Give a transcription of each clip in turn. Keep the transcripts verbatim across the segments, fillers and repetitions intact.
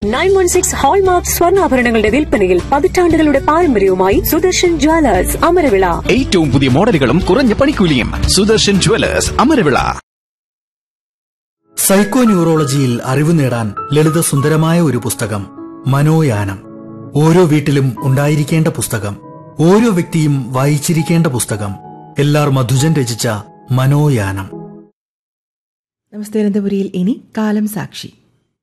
Nine one six hallmark സ്വർണ്ണാഭരണങ്ങളുടെ വിൽപ്പനയിൽ പതിറ്റാണ്ടുകളുടെ പാരമ്പര്യവുമായി സുദർശൻ ജ്വല്ലേഴ്സ് അമരവിള. ഏറ്റവും പുതിയ മോഡലുകളും കുറഞ്ഞ പണിക്കൂലിയും. സുദർശൻ ജ്വല്ലേഴ്സ് അമരവിള. സൈക്കോ ന്യൂറോളജിയിൽ അറിവ് നേടാൻ ലളിതസുന്ദരമായ ഒരു പുസ്തകം, മനോയാനം. ഓരോ വീട്ടിലും ഉണ്ടായിരിക്കേണ്ട പുസ്തകം, ഓരോ വ്യക്തിയും വായിച്ചിരിക്കേണ്ട പുസ്തകം. എല്ലാർ മധുജൻ രചിച്ച മനോയാനം. നമസ്തേ അനന്തപുരിയിൽ ഇനി കാലം സാക്ഷി.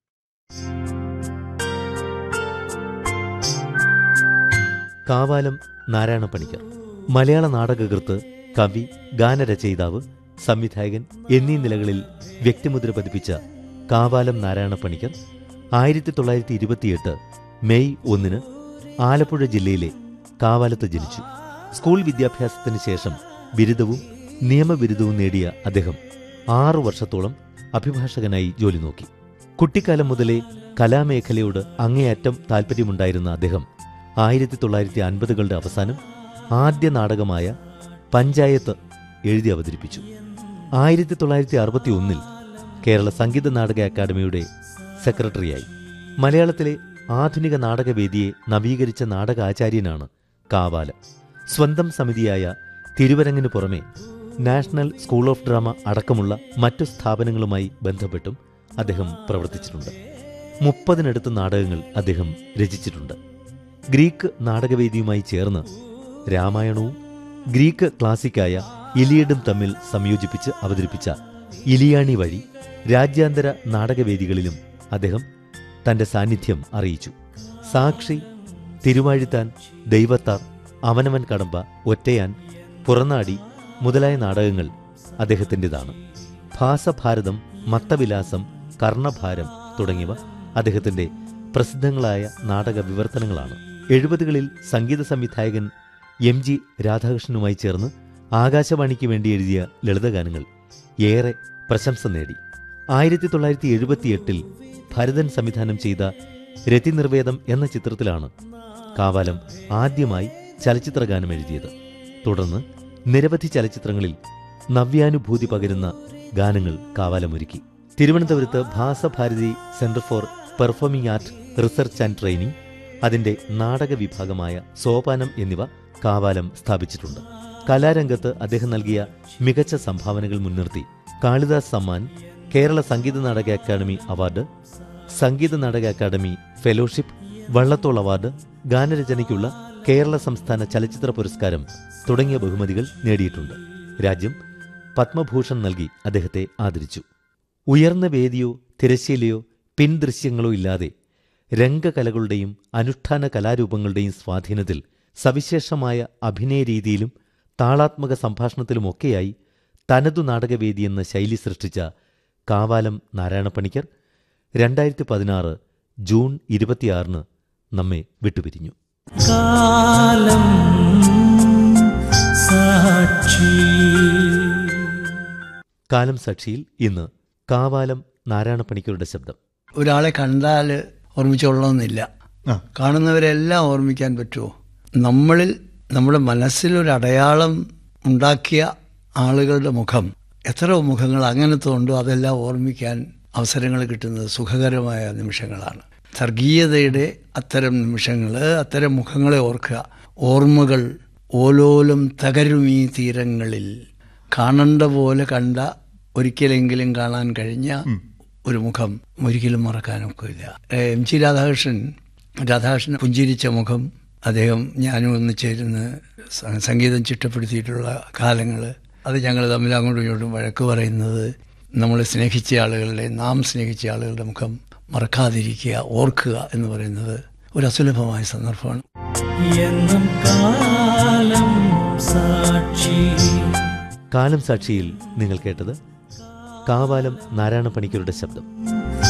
കാവാലം നാരായണ പണിക്കർ മലയാള നാടകകൃത്ത്, കവി, ഗാനരചയിതാവ്, സംവിധായകൻ എന്നീ നിലകളിൽ വ്യക്തിമുദ്ര പതിപ്പിച്ച കാവാലം നാരായണ പണിക്കർ ആയിരത്തി തൊള്ളായിരത്തി ഇരുപത്തിയെട്ട് മെയ് ഒന്നിന് ആലപ്പുഴ ജില്ലയിലെ കാവാലത്ത് ജനിച്ചു. സ്കൂൾ വിദ്യാഭ്യാസത്തിന് ശേഷം ബിരുദവും നിയമബിരുദവും നേടിയ അദ്ദേഹം ആറു വർഷത്തോളം അഭിഭാഷകനായി ജോലി നോക്കി. കുട്ടിക്കാലം മുതലേ കലാമേഖലയോട് അങ്ങേയറ്റം താൽപ്പര്യമുണ്ടായിരുന്ന അദ്ദേഹം ആയിരത്തി തൊള്ളായിരത്തി അൻപതുകളുടെ അവസാനം ആദ്യ നാടകമായ പഞ്ചായത്ത് എഴുതി അവതരിപ്പിച്ചു. ആയിരത്തി തൊള്ളായിരത്തി അറുപത്തി ഒന്നിൽ കേരള സംഗീത നാടക അക്കാദമിയുടെ സെക്രട്ടറിയായി. മലയാളത്തിലെ ആധുനിക നാടകവേദിയെ നവീകരിച്ച നാടകാചാര്യനാണ് കാവാലം. സ്വന്തം സമിതിയായ തിരുവരങ്ങിനു പുറമെ നാഷണൽ സ്കൂൾ ഓഫ് ഡ്രാമ അടക്കമുള്ള മറ്റു സ്ഥാപനങ്ങളുമായി ബന്ധപ്പെട്ടും അദ്ദേഹം പ്രവർത്തിച്ചിട്ടുണ്ട്. മുപ്പതിനടുത്ത് നാടകങ്ങൾ അദ്ദേഹം രചിച്ചിട്ടുണ്ട്. ഗ്രീക്ക് നാടകവേദിയുമായി ചേർന്ന് രാമായണവും ഗ്രീക്ക് ക്ലാസിക്കായ ഇലിയഡും തമ്മിൽ സംയോജിപ്പിച്ച് അവതരിപ്പിച്ച ഇലിയാണി വഴി രാജ്യാന്തര നാടകവേദികളിലും അദ്ദേഹം തന്റെ സാന്നിധ്യം അറിയിച്ചു. സാക്ഷി, തിരുവാഴിത്താൻ, ദൈവത്താർ, അവനവൻ കടമ്പ, ഒറ്റയാൻ, പുറനാടി മുതലായ നാടകങ്ങൾ അദ്ദേഹത്തിൻ്റെതാണ്. ഭാസഭാരതം, മത്തവിലാസം, കർണഭാരം തുടങ്ങിയവ അദ്ദേഹത്തിന്റെ പ്രസിദ്ധങ്ങളായ നാടക വിവർത്തനങ്ങളാണ്. എഴുപതുകളിൽ സംഗീത സംവിധായകൻ എം ജി രാധാകൃഷ്ണനുമായി ചേർന്ന് ആകാശവാണിക്ക് വേണ്ടി എഴുതിയ ലളിതഗാനങ്ങൾ ഏറെ പ്രശംസ നേടി. ആയിരത്തി തൊള്ളായിരത്തി എഴുപത്തിയെട്ടിൽ ഭരതൻ സംവിധാനം ചെയ്ത രതിനിർവേദം എന്ന ചിത്രത്തിലാണ് കാവാലം ആദ്യമായി ചലച്ചിത്രഗാനം എഴുതിയത്. തുടർന്ന് നിരവധി ചലച്ചിത്രങ്ങളിൽ നവ്യാനുഭൂതി പകരുന്ന ഗാനങ്ങൾ കാവാലമൊരുക്കി. തിരുവനന്തപുരത്ത് Bhasabharati centre for performing art research and training, അതിന്റെ നാടക വിഭാഗമായ സോപാനം എന്നിവ കാവാലം സ്ഥാപിച്ചിട്ടുണ്ട്. കലാരംഗത്ത് അദ്ദേഹം നൽകിയ മികച്ച സംഭാവനകൾ മുൻനിർത്തി Kalidas Samman, Kerala Sangeetha Nataka academy award, Sangeetha Nataka academy fellowship, Vallathol award, ഗാനരചനയ്ക്കുള്ള Kerala സംസ്ഥാന ചലച്ചിത്ര പുരസ്കാരം തുടങ്ങിയ ബഹുമതികൾ നേടിയിട്ടുണ്ട്. രാജ്യം പത്മഭൂഷൺ നൽകി അദ്ദേഹത്തെ ആദരിച്ചു. ഉയർന്ന വേദിയോ തിരശ്ശീലയോ പിൻദൃശ്യങ്ങളോ ഇല്ലാതെ രംഗകലകളുടെയും അനുഷ്ഠാന കലാരൂപങ്ങളുടെയും സ്വാധീനത്തിൽ സവിശേഷമായ അഭിനയ രീതിയിലും താളാത്മക സംഭാഷണത്തിലുമൊക്കെയായി തനതു നാടകവേദി എന്ന ശൈലി സൃഷ്ടിച്ച കാവാലം നാരായണ പണിക്കർ രണ്ടായിരത്തി പതിനാറ് ജൂൺ ഇരുപത്തിയാറിന് നമ്മെ വിട്ടുപിരിഞ്ഞു. കാലം സാക്ഷി. കാലം സാക്ഷിയിൽ ഇന്ന് കാവാലം നാരായണ പണിക്കരുടെ ശബ്ദം. ഒരാളെ കണ്ടാൽ ഓർമ്മിച്ചോളണമെന്നില്ല, കാണുന്നവരെല്ലാം ഓർമ്മിക്കാൻ പറ്റുമോ? നമ്മളിൽ നമ്മുടെ മനസ്സിലൊരു അടയാളം ഉണ്ടാക്കിയ ആളുകളുടെ മുഖം, എത്ര മുഖങ്ങൾ അങ്ങനത്തെ ഉണ്ടോ അതെല്ലാം ഓർമ്മിക്കാൻ അവസരങ്ങൾ കിട്ടുന്നത് സുഖകരമായ നിമിഷങ്ങളാണ്. സർഗീയതയുടെ അത്തരം നിമിഷങ്ങൾ, അത്തരം മുഖങ്ങളെ ഓർക്കുക. ഓർമ്മകൾ ഓലോലം തകരും ഈ തീരങ്ങളിൽ, കാണേണ്ട പോലെ കണ്ട, ഒരിക്കലെങ്കിലും കാണാൻ കഴിഞ്ഞ ഒരു മുഖം ഒരിക്കലും മറക്കാനൊക്കില്ല. എം ജി രാധാകൃഷ്ണൻ രാധാകൃഷ്ണൻ പുഞ്ചിരിച്ച മുഖം, അദ്ദേഹം ഞാനും ഒന്ന് ചേരുന്ന് സംഗീതം ചിട്ടപ്പെടുത്തിയിട്ടുള്ള കാലങ്ങൾ, അത് ഞങ്ങൾ തമ്മിൽ അങ്ങോട്ടും ഇങ്ങോട്ടും വഴക്ക് പറയുന്നത്, നമ്മളെ സ്നേഹിച്ച ആളുകളുടെ, നാം സ്നേഹിച്ച ആളുകളുടെ മുഖം മറക്കാതിരിക്കുക, ഓർക്കുക എന്ന് പറയുന്നത് ഒരു അസുലഭമായ സന്ദർഭമാണ്. കാലം സാക്ഷിയിൽ നിങ്ങൾ കേട്ടത് കാവാലം നാരായണ പണിക്കരുടെ ശബ്ദം.